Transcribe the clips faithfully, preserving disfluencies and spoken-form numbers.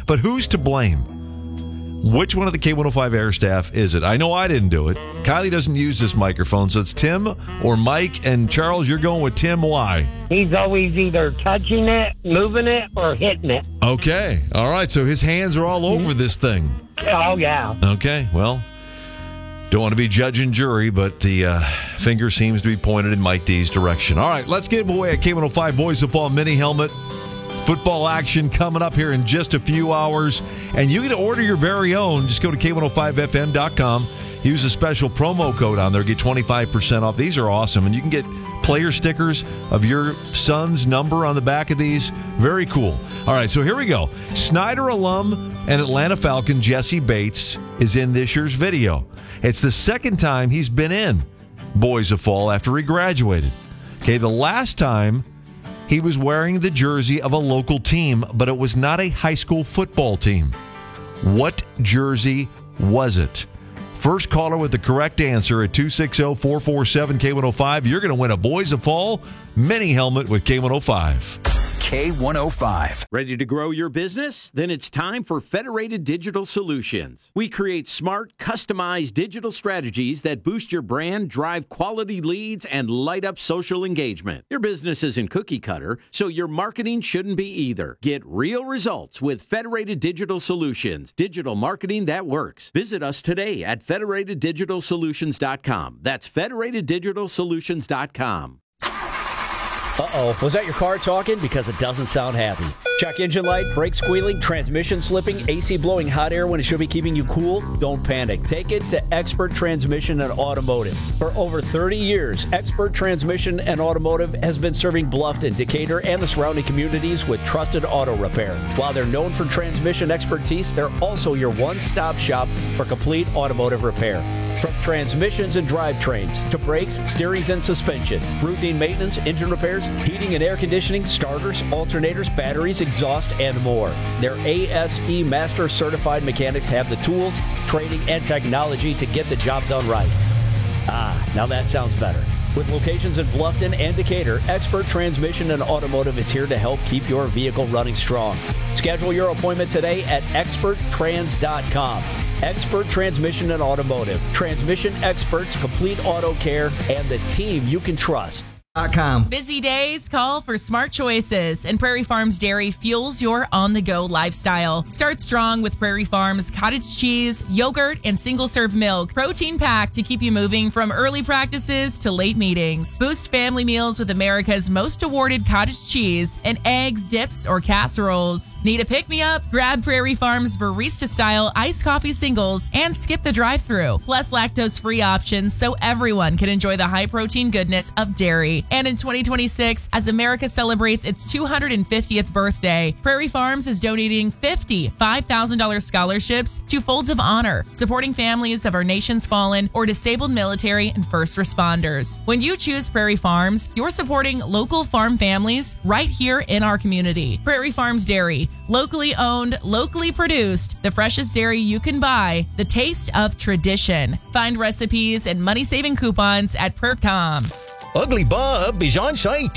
But who's to blame? Which one of the K one oh five air staff is it? I know I didn't do it. Kylie doesn't use this microphone, so it's Tim or Mike. And Charles, you're going with Tim. Why? He's always either touching it, moving it, or hitting it. Okay. All right. So his hands are all over this thing. Oh, yeah. Okay. Well, don't want to be judge and jury, but the uh, finger seems to be pointed in Mike D's direction. All right. Let's give away a K one oh five Boys of Fall mini helmet. Football action coming up here in just a few hours. And you can order your very own. Just go to K one oh five F M dot com. Use a special promo code on there. Get twenty-five percent off. These are awesome. And you can get player stickers of your son's number on the back of these. Very cool. All right, so here we go. Snyder alum and Atlanta Falcon Jesse Bates is in this year's video. It's the second time he's been in Boys of Fall after he graduated. Okay, the last time he was wearing the jersey of a local team, but it was not a high school football team. What jersey was it? First caller with the correct answer at two six zero, four four seven, K one oh five. You're going to win a Boys of Fall mini helmet with K one oh five. K one oh five. Ready to grow your business? Then it's time for Federated Digital Solutions. We create smart, customized digital strategies that boost your brand, drive quality leads, and light up social engagement. Your business isn't cookie cutter, so your marketing shouldn't be either. Get real results with Federated Digital Solutions. Digital marketing that works. Visit us today at Federated Digital Solutions dot com. That's Federated Digital Solutions dot com. Uh-oh, was that your car talking? Because it doesn't sound happy. Check engine light, brake squealing, transmission slipping, A C blowing hot air when it should be keeping you cool? Don't panic. Take it to Expert Transmission and Automotive. For over thirty years, Expert Transmission and Automotive has been serving Bluffton, Decatur, and the surrounding communities with trusted auto repair. While they're known for transmission expertise, they're also your one-stop shop for complete automotive repair. From transmissions and drivetrains to brakes, steerings, and suspension, routine maintenance, engine repairs, heating and air conditioning, starters, alternators, batteries, exhaust, and more. Their A S E Master Certified mechanics have the tools, training, and technology to get the job done right. Ah, now that sounds better. With locations in Bluffton and Decatur, Expert Transmission and Automotive is here to help keep your vehicle running strong. Schedule your appointment today at expert trans dot com. Expert Transmission and Automotive. Transmission experts, complete auto care, and the team you can trust. Busy days call for smart choices, and Prairie Farms Dairy fuels your on-the-go lifestyle. Start strong with Prairie Farms cottage cheese, yogurt, and single-serve milk. Protein packed to keep you moving from early practices to late meetings. Boost family meals with America's most awarded cottage cheese and eggs, dips, or casseroles. Need a pick-me-up? Grab Prairie Farms barista-style iced coffee singles and skip the drive-thru. Plus lactose-free options so everyone can enjoy the high-protein goodness of dairy. And in twenty twenty-six, as America celebrates its two hundred fiftieth birthday, Prairie Farms is donating fifty five thousand dollars scholarships to Folds of Honor, supporting families of our nation's fallen or disabled military and first responders. When you choose Prairie Farms, you're supporting local farm families right here in our community. Prairie Farms Dairy, locally owned, locally produced, the freshest dairy you can buy, the taste of tradition. Find recipes and money-saving coupons at prairie dot com. Ugly Bob is on site.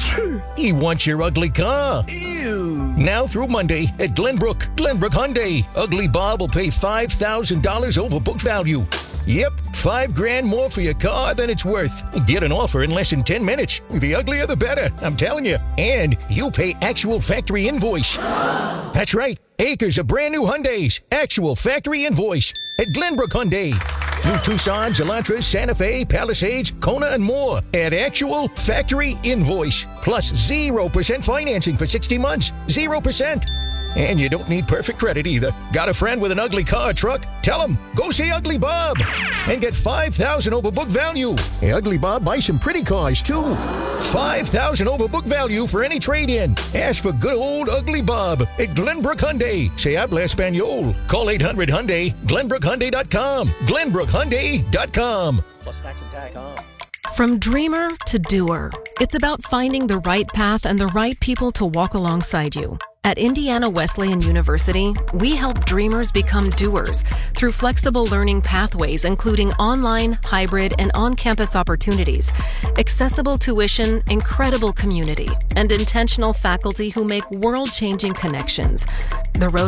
He wants your ugly car. Ew. Now through Monday at Glenbrook. Glenbrook Hyundai. Ugly Bob will pay five thousand dollars over book value. Yep, five grand more for your car than it's worth. Get an offer in less than ten minutes. The uglier the better, I'm telling you. And you'll pay actual factory invoice. That's right. Acres of brand new Hyundais. Actual factory invoice at Glenbrook Hyundai. New Tucson, Elantras, Santa Fe, Palisades, Kona, and more at actual factory invoice. Plus zero percent financing for sixty months. zero percent. And you don't need perfect credit either. Got a friend with an ugly car or truck? Tell him, go see Ugly Bob and get five thousand dollars over book value. Hey, Ugly Bob buys some pretty cars, too. five thousand dollars over book value for any trade-in. Ask for good old Ugly Bob at Glenbrook Hyundai. Se habla español. Call eight hundred Hyundai, Glenbrook Hyundai dot com. Glenbrook Hyundai dot com. Plus tax and tag on. From dreamer to doer, it's about finding the right path and the right people to walk alongside you. At Indiana Wesleyan University, we help dreamers become doers through flexible learning pathways, including online, hybrid, and on-campus opportunities, accessible tuition, incredible community, and intentional faculty who make world-changing connections. The road